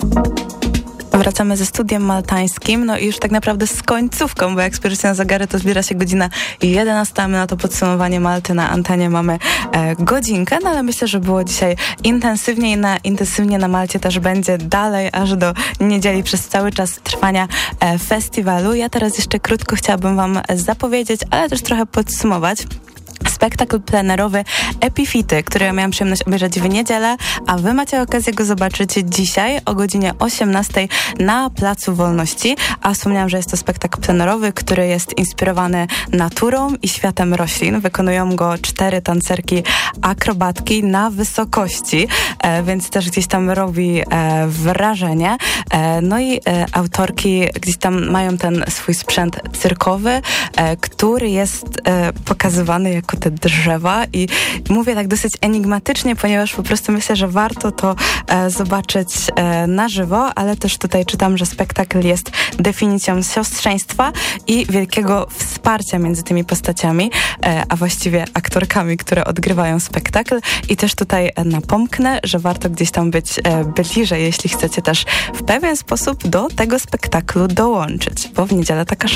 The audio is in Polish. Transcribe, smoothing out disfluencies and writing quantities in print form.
Wracamy ze studiem maltańskim, no i już tak naprawdę z końcówką, bo jak spojrzycie na zegary, to zbiera się godzina 11, my na to podsumowanie Malty na antenie mamy godzinkę, no ale myślę, że było dzisiaj intensywnie na Malcie też będzie dalej, aż do niedzieli przez cały czas trwania festiwalu. Ja teraz jeszcze krótko chciałabym wam zapowiedzieć, ale też trochę podsumować spektakl plenerowy Epifity, który ja miałam przyjemność obejrzeć w niedzielę, a wy macie okazję go zobaczyć dzisiaj o godzinie 18 na Placu Wolności. A wspomniałam, że jest to spektakl plenerowy, który jest inspirowany naturą i światem roślin. Wykonują go 4 tancerki akrobatki na wysokości, więc też gdzieś tam robi wrażenie. No i autorki gdzieś tam mają ten swój sprzęt cyrkowy, który jest pokazywany jako te drzewa i mówię tak dosyć enigmatycznie, ponieważ po prostu myślę, że warto to zobaczyć na żywo, ale też tutaj czytam, że spektakl jest definicją siostrzeństwa i wielkiego wsparcia między tymi postaciami, a właściwie aktorkami, które odgrywają spektakl. I też tutaj napomknę, że warto gdzieś tam być bliżej, jeśli chcecie też w pewien sposób do tego spektaklu dołączyć, bo w niedzielę taka